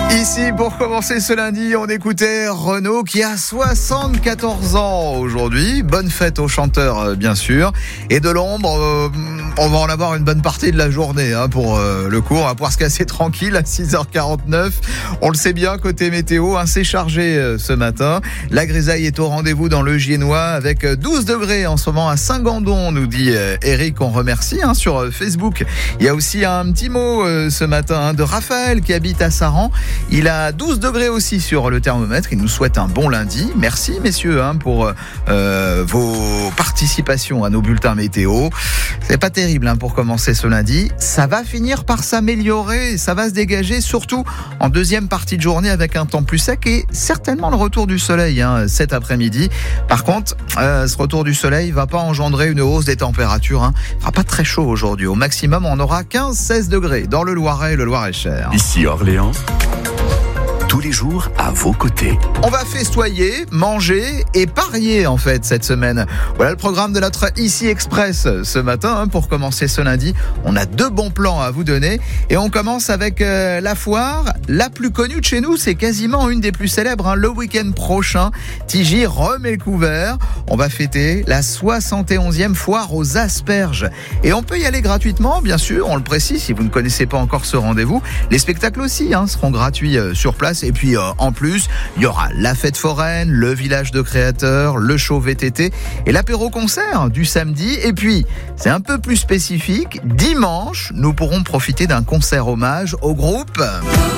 Ici, pour commencer ce lundi, on écoutait Renaud qui a 74 ans aujourd'hui. Bonne fête au chanteur, bien sûr. Et de l'ombre, on va en avoir une bonne partie de la journée pour le cours. On va pouvoir se casser tranquille à 6h49. On le sait bien, côté météo, c'est chargé ce matin. La grisaille est au rendez-vous dans le Giennois avec 12 degrés en ce moment à Saint-Gandon, nous dit Eric. On remercie sur Facebook. Il y a aussi un petit mot ce matin de Raphaël qui habite à Saran. Il a 12 degrés aussi sur le thermomètre. Il nous souhaite un bon lundi. Merci messieurs pour vos participations à nos bulletins météo. C'est pas terrible pour commencer ce lundi. Ça va finir par s'améliorer. Ça va se dégager surtout en deuxième partie de journée avec un temps plus sec et certainement le retour du soleil cet après-midi. Par contre, ce retour du soleil va pas engendrer une hausse des températures. Il fera pas très chaud aujourd'hui. Au maximum, on aura 15-16 degrés dans le Loiret et le Loir-et-Cher. Ici Orléans. Tous les jours à vos côtés. On va festoyer, manger et parier en fait cette semaine. Voilà le programme de notre Ici Express ce matin. Pour commencer ce lundi, on a 2 bons plans à vous donner. Et on commence avec la foire la plus connue de chez nous. C'est quasiment une des plus célèbres. Le week-end prochain, Tigy remet le couvert. On va fêter la 71e foire aux asperges. Et on peut y aller gratuitement, bien sûr. On le précise si vous ne connaissez pas encore ce rendez-vous. Les spectacles aussi seront gratuits sur place. Et puis en plus, il y aura la fête foraine, le village de créateurs, le show VTT et l'apéro-concert du samedi. Et puis, c'est un peu plus spécifique, dimanche, nous pourrons profiter d'un concert hommage au groupe